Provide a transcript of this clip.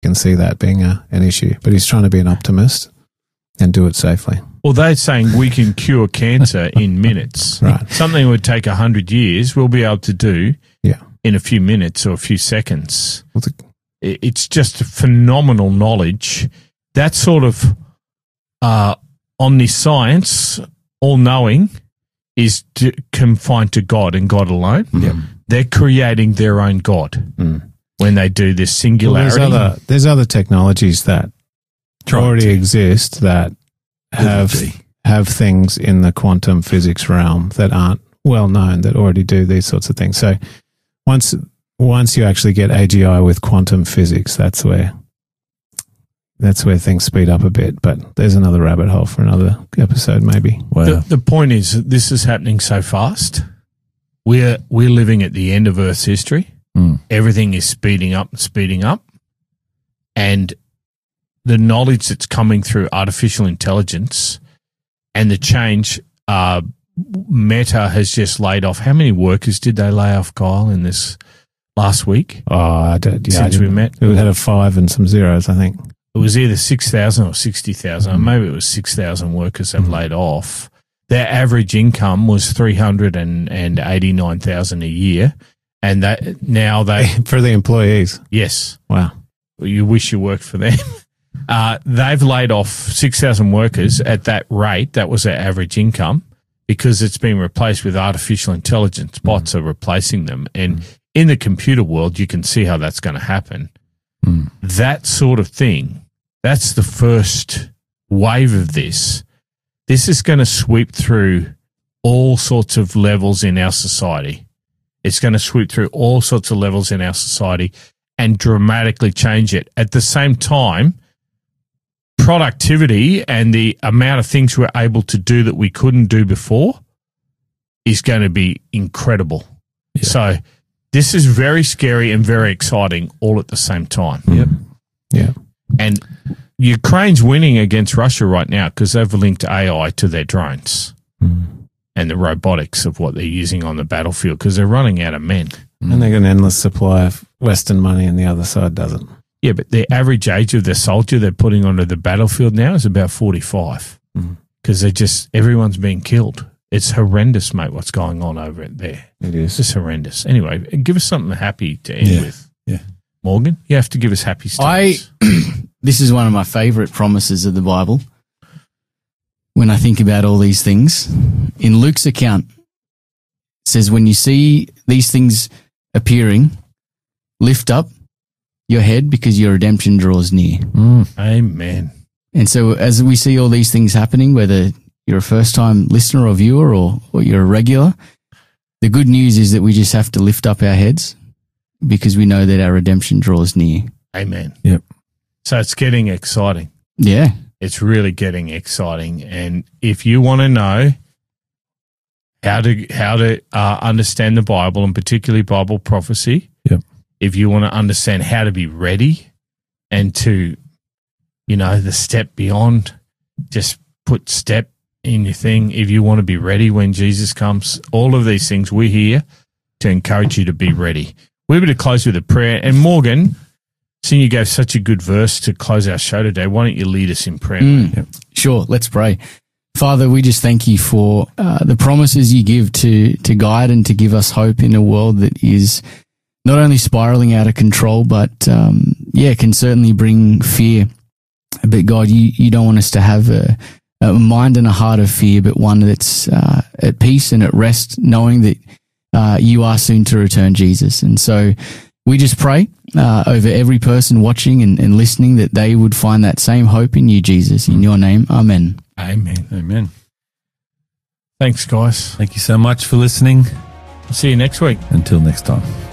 can see that being an issue. But he's trying to be an optimist and do it safely. Well, they're saying we can cure cancer in minutes. Right. Something that would take 100 years, we'll be able to do Yeah. in a few minutes or a few seconds. Well, It's just phenomenal knowledge. That sort of omniscience, all-knowing, is confined to God and God alone. Yep. They're creating their own God when they do this singularity. Well, there's other technologies that already exist that have things in the quantum physics realm that aren't well known, that already do these sorts of things. So once you actually get AGI with quantum physics, that's where things speed up a bit. But there's another rabbit hole for another episode, maybe. Wow. The point is, this is happening so fast. We're living at the end of Earth's history. Everything is speeding up, and the knowledge that's coming through artificial intelligence and the change. Meta has just laid off. How many workers did they lay off, Kyle, in this last week? Since we met, it had a 5 and some zeros, I think. It was either 6,000 or 60,000. Maybe it was 6,000 workers have laid off. Their average income was $389,000 a year, and that now they for the employees. Yes, wow. You wish you worked for them. They've laid off 6,000 workers at that rate. That was their average income because it's been replaced with artificial intelligence. Bots are replacing them, and in the computer world, you can see how that's going to happen. That sort of thing. That's the first wave of this. This is going to sweep through all sorts of levels in our society. It's going to sweep through all sorts of levels in our society and dramatically change it. At the same time, productivity and the amount of things we're able to do that we couldn't do before is going to be incredible. Yeah. So this is very scary and very exciting all at the same time. Yep. Yeah. And Ukraine's winning against Russia right now because they've linked AI to their drones and the robotics of what they're using on the battlefield because they're running out of men. And they got an endless supply of Western money and the other side doesn't. Yeah, but the average age of the soldier they're putting onto the battlefield now is about 45 because everyone's being killed. It's horrendous, mate, what's going on over there. It is. It's just horrendous. Anyway, give us something happy to end with. Yeah. Morgan, you have to give us happy stories. This is one of my favorite promises of the Bible. When I think about all these things, in Luke's account, it says, when you see these things appearing, lift up your head because your redemption draws near. Amen. And so as we see all these things happening, whether you're a first-time listener or viewer or you're a regular, the good news is that we just have to lift up our heads because we know that our redemption draws near. Amen. Yep. So it's getting exciting. Yeah. It's really getting exciting. And if you want to know how to understand the Bible and particularly Bible prophecy, if you want to understand how to be ready and to, the step beyond, just put step in your thing. If you want to be ready when Jesus comes, all of these things, we're here to encourage you to be ready. We're going to close with a prayer. And Morgan, seeing you gave such a good verse to close our show today, why don't you lead us in prayer? Sure, let's pray. Father, we just thank you for the promises you give to guide and to give us hope in a world that is not only spiraling out of control, but can certainly bring fear. But God, you don't want us to have a mind and a heart of fear, but one that's at peace and at rest, knowing that you are soon to return, Jesus. And so we just pray over every person watching and listening that they would find that same hope in you, Jesus. In your name, amen. Amen. Amen. Thanks, guys. Thank you so much for listening. See you next week. Until next time.